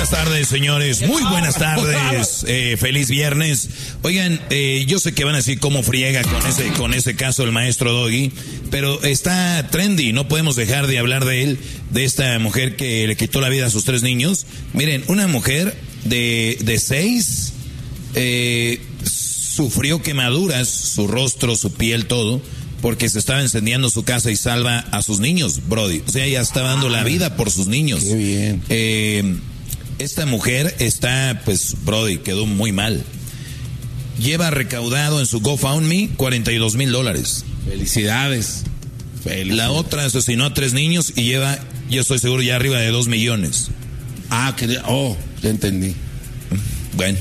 buenas tardes, señores. Muy buenas tardes. Feliz viernes. Oigan, yo sé que van a decir cómo friega con ese caso el maestro Doggy, pero está trendy. No podemos dejar de hablar de él, de esta mujer que le quitó la vida a sus 3 niños. Miren, una mujer de 6 sufrió quemaduras, su rostro, su piel, todo, porque se estaba incendiando su casa y salva a sus niños, brody. O sea, ella está dando la vida por sus niños. Qué bien. Esta mujer está, pues, brody, quedó muy mal. Lleva recaudado en su GoFundMe $42,000. Felicidades. La otra asesinó a 3 niños y lleva, yo estoy seguro, ya arriba de 2 millones. Ya entendí. Bueno.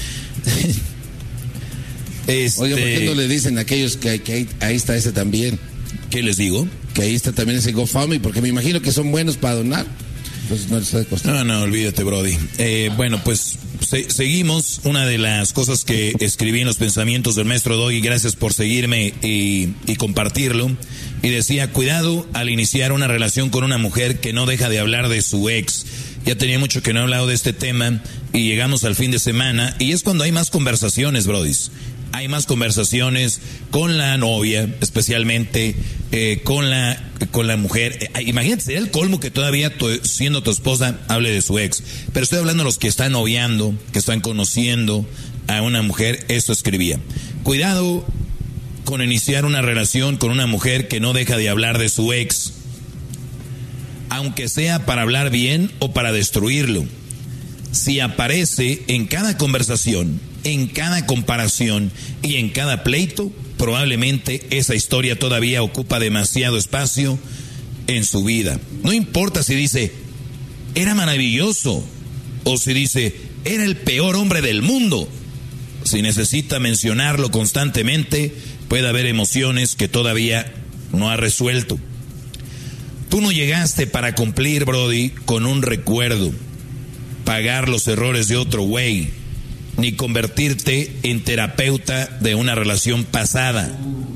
Oiga, ¿por qué no le dicen a aquellos que ahí está ese también? ¿Qué les digo? Que ahí está también ese GoFundMe, porque me imagino que son buenos para donar. Entonces no les está costando. No, olvídate, brody. Bueno, pues seguimos. Una de las cosas que escribí en los pensamientos del maestro Doggy, gracias por seguirme y compartirlo. Y decía, cuidado al iniciar una relación con una mujer que no deja de hablar de su ex. Ya tenía mucho que no he hablado de este tema y llegamos al fin de semana y es cuando hay más conversaciones, brodis. Hay más conversaciones con la novia, especialmente con la mujer. Imagínate, sería el colmo que todavía siendo tu esposa hable de su ex. Pero estoy hablando de los que están noviando, que están conociendo a una mujer. Esto escribía. Cuidado con iniciar una relación con una mujer que no deja de hablar de su ex, aunque sea para hablar bien o para destruirlo. Si aparece en cada conversación, en cada comparación y en cada pleito, probablemente esa historia todavía ocupa demasiado espacio en su vida. No importa si dice, era maravilloso, o si dice, era el peor hombre del mundo. Si necesita mencionarlo constantemente, puede haber emociones que todavía no ha resuelto. Tú no llegaste para cumplir, brody, con un recuerdo, pagar los errores de otro güey, ni convertirte en terapeuta de una relación pasada.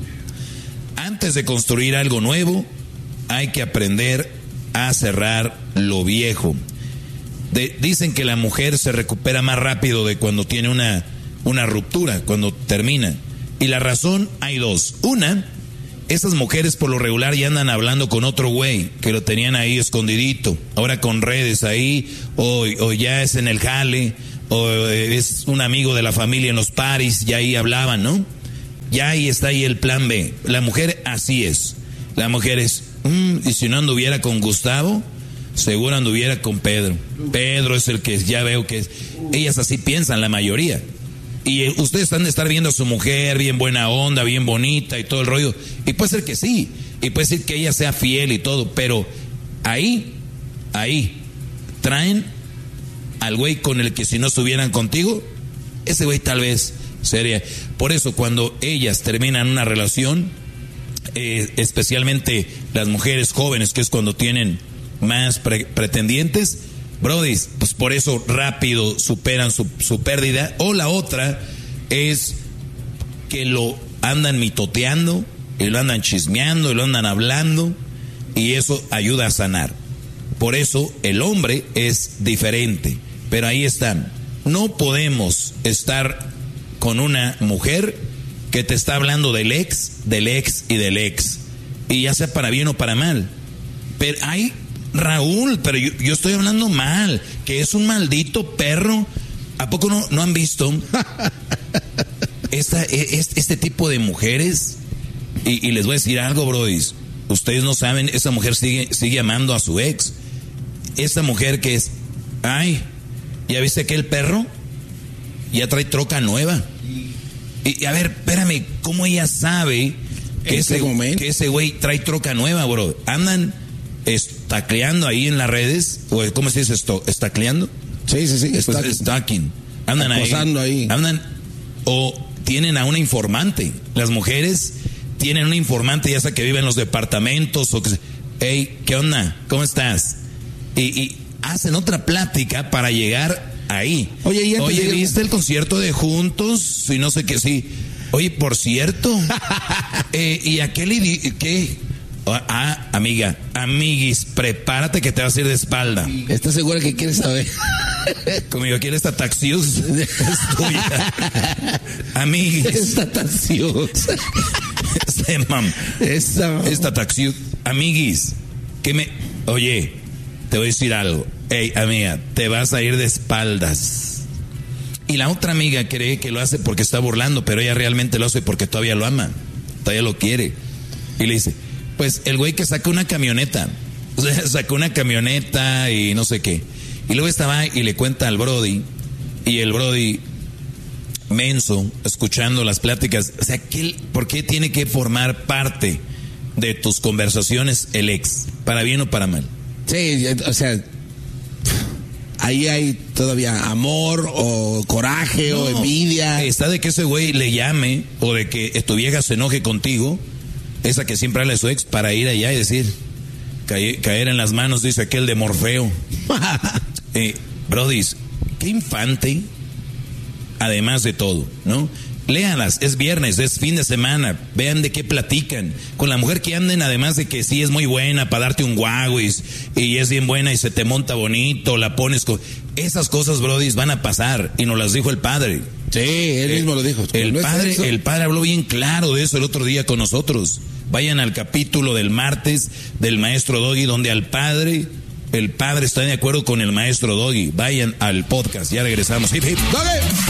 Antes de construir algo nuevo, hay que aprender a cerrar lo viejo. Dicen que la mujer se recupera más rápido de cuando tiene una ruptura, cuando termina. Y la razón hay 2. Una, esas mujeres por lo regular ya andan hablando con otro güey que lo tenían ahí escondidito, ahora con redes ahí, o ya es en el jale, o es un amigo de la familia en los paris, ya ahí hablaban, ¿no? Ya ahí está ahí el plan B. La mujer así es. La mujer es, y si no anduviera con Gustavo, seguro anduviera con Pedro. Pedro es el que ya veo que es. Ellas así piensan, la mayoría. Y ustedes han de estar viendo a su mujer bien buena onda, bien bonita y todo el rollo. Y puede ser que sí. Y puede ser que ella sea fiel y todo. Pero ahí, traen al güey con el que si no estuvieran contigo, ese güey tal vez sería. Por eso cuando ellas terminan una relación, especialmente las mujeres jóvenes, que es cuando tienen más pretendientes, brodis, pues por eso rápido superan su pérdida. O la otra es que lo andan mitoteando, y lo andan chismeando, y lo andan hablando, y eso ayuda a sanar. Por eso el hombre es diferente. Pero ahí están. No podemos estar con una mujer que te está hablando del ex y del ex. Y ya sea para bien o para mal. Pero hay... Raúl, pero yo estoy hablando mal, que es un maldito perro. ¿A poco no han visto este tipo de mujeres? Y les voy a decir algo, brodis. Ustedes no saben, esa mujer sigue amando a su ex. Esa mujer que es, ay, ¿ya viste que el perro? Ya trae troca nueva. Y a ver, espérame, ¿cómo ella sabe que ese güey trae troca nueva, bro? Andan estacleando ahí en las redes, o ¿cómo se dice esto? ¿Estacleando? Sí. Pues, stalking. Andan acosando ahí. Andan, o tienen a una informante. Las mujeres tienen una informante, ya sea que vive en los departamentos, o que, hey, ¿qué onda? ¿Cómo estás? Y hacen otra plática para llegar ahí. Oye, ¿viste el concierto de Juntos? Y no sé qué, sí. Oye, por cierto, ¿y aquel qué? Amiga, amiguis, prepárate que te vas a ir de espalda. ¿Estás segura que quieres saber? Conmigo, ¿quién está taxius? Es tuya. Amiguis. Esta taxius. Esta taxius. Amiguis. Oye, te voy a decir algo. Ey, amiga, te vas a ir de espaldas. Y la otra amiga cree que lo hace porque está burlando, pero ella realmente lo hace porque todavía lo ama. Todavía lo quiere. Y le dice, pues el güey que sacó una camioneta. O sea, sacó una camioneta y no sé qué. Y luego estaba y le cuenta al Brody. Y el Brody, menso, escuchando las pláticas. O sea, ¿por qué tiene que formar parte de tus conversaciones el ex? ¿Para bien o para mal? Sí, o sea, ahí hay todavía amor o coraje o envidia. Está de que ese güey le llame o de que tu vieja se enoje contigo, esa que siempre habla de su ex, para ir allá y decir, caer en las manos, dice aquel de Morfeo. Brody, qué infante, además de todo, ¿no? Léanlas, es viernes, es fin de semana, vean de qué platican. Con la mujer que anden, además de que sí es muy buena para darte un guago y es bien buena y se te monta bonito, la pones con... Esas cosas, Brody, van a pasar y nos las dijo el padre. Sí, él mismo lo dijo. El padre habló bien claro de eso el otro día con nosotros. Vayan al capítulo del martes del maestro Doggy, donde el padre está de acuerdo con el maestro Doggy. Vayan al podcast, ya regresamos. Hip, hip. ¡Dale!